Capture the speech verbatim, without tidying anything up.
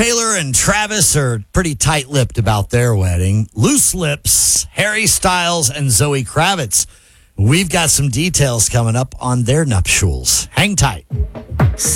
Taylor and Travis are pretty tight-lipped about their wedding. Loose lips, Harry Styles and Zoe Kravitz. We've got some details coming up on their nuptials. Hang tight.